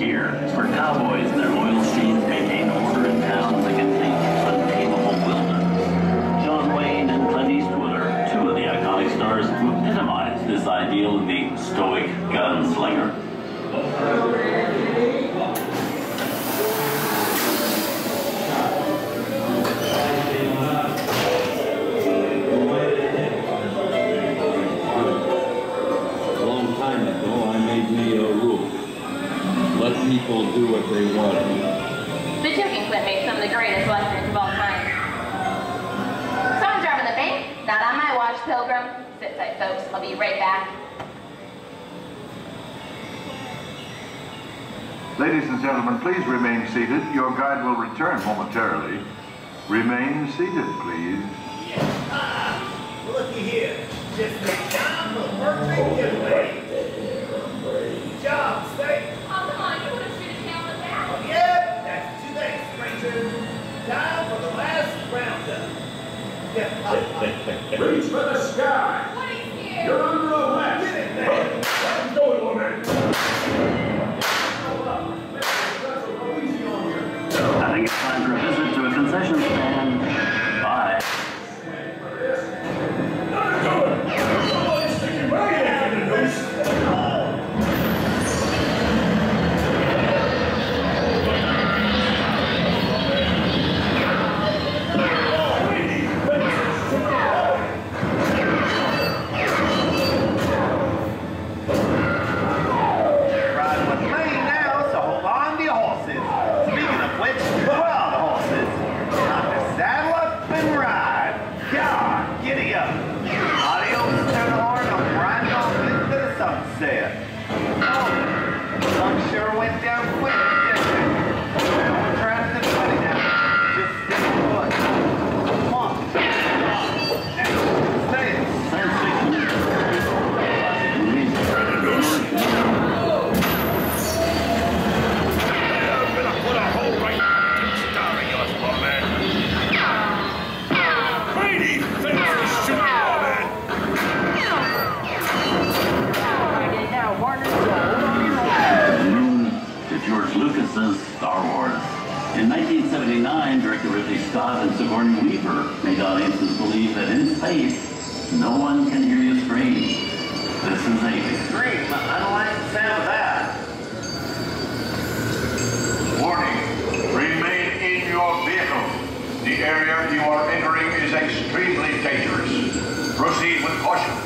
here for cowboys and their loyal steeds maintain order in towns that can think untamable wilderness. John Wayne and Clint Eastwood are two of the iconic stars who epitomize this ideal of the stoic gunslinger. Let people do what they want. The joking Clint made some of the greatest westerns of all time. Someone's robbing the bank? Not on my watch, Pilgrim. Sit tight, folks. I'll be right back. Ladies and gentlemen, please remain seated. Your guide will return momentarily. Remain seated, please. Yeah. Looky here. Just the time for perfect giveaway. Good job, State. Yeah, that's today, stranger. Time for the last roundup. Reach for the sky. What is here? You're under arrest. Get it, man. Let's go, woman. I think it's time for a visit to a concession stand. Bye. Somebody's sticking right in the noose. Sun sure went down quick, didn't it? Don't try to funny now. Just stay put. Come on. Stay it. Science fiction. Classic movies. I'm gonna put a hole right in the star of yours, poor man. Brady, finish the shooting, poor man. George Lucas's Star Wars. In 1979, director Ridley Scott and Sigourney Weaver made audiences believe that in space, no one can hear you scream. This is a Great. I don't like the sound of that. Warning, remain in your vehicle. The area you are entering is extremely dangerous. Proceed with caution.